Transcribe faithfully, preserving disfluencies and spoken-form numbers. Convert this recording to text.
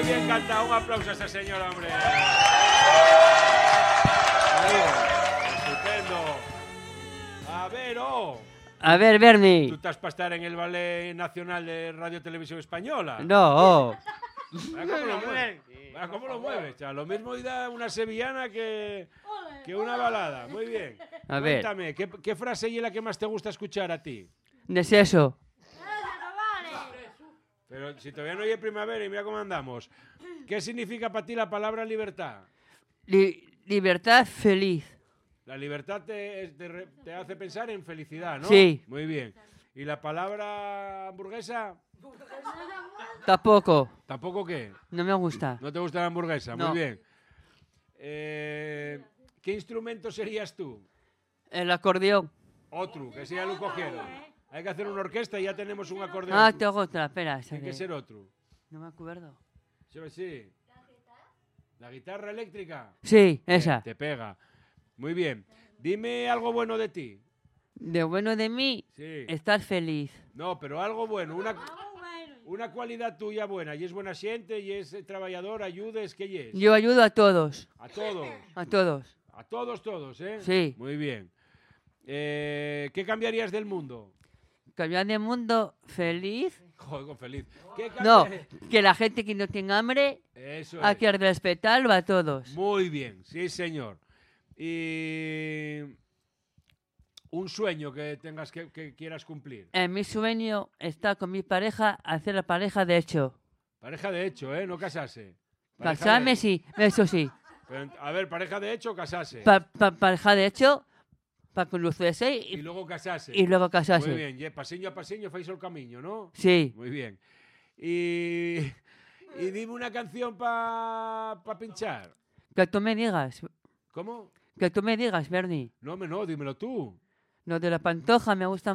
bien cantado. Un aplauso a ese señor, hombre. Estupendo. A ver, oh. A ver, Bernie. ¿Tú estás para estar en el Ballet Nacional de Radio Televisión Española? No. Mira cómo lo mueve. Mira cómo lo mueve, chaval. Lo mismo da una sevillana que, que una balada. Muy bien. A ver. Cuéntame, ¿qué, ¿qué frase es la que más te gusta escuchar a ti? Deceso. Pero si todavía no hay primavera y mira cómo andamos. ¿Qué significa para ti la palabra libertad? Li- libertad feliz. La libertad te, te, te hace pensar en felicidad, ¿no? Sí. Muy bien. ¿Y la palabra hamburguesa? Tampoco. ¿Tampoco qué? No me gusta. ¿No te gusta la hamburguesa? No. Muy bien. Eh, ¿Qué instrumento serías tú? El acordeón. Otro, que sea lo cogieron. Hay que hacer una orquesta y ya tenemos un acordeón. Ah, tengo otra. Espera. Tiene que ser otro. No me acuerdo. Sí, sí. ¿La guitarra eléctrica? Sí, esa. Te pega. Muy bien. Dime algo bueno de ti. De bueno de mí, Sí. estar feliz. No, pero algo bueno. Una, una cualidad tuya buena. Y es buena gente, y es trabajador, ayudes, ¿qué es? Yo ayudo a todos. A todos. A todos. A todos, todos, ¿eh? Sí. Muy bien. Eh, ¿Qué cambiarías del mundo? Cambiar de mundo feliz. Joder, con feliz. ¿Qué No, cambiar- que la gente que no tenga hambre, Eso hay es. que respetarlo a todos. Muy bien, sí, señor. Y un sueño que tengas que, que quieras cumplir. En mi sueño está con mi pareja, hacer la pareja de hecho. Pareja de hecho, ¿eh? No casarse. Pareja Casarme de- sí, eso sí. Pero, a ver, pareja de hecho o casarse. Pa- pa- pareja de hecho, para conocerse Y y, luego casarse. y luego casarse. Muy bien, ye, pasiño a pasiño fais el camino, ¿no? Sí. Muy bien. Y, y dime una canción para pa pinchar. Que tú me digas, ¿Cómo? que tú me digas, Bernie. No, me no, dímelo tú. Lo de la pantoja me gusta